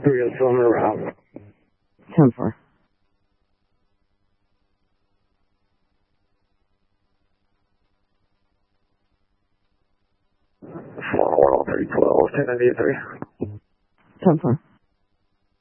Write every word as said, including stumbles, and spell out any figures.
three oh seven around. ten four. four one oh three twelve, ten ninety-three. ten four.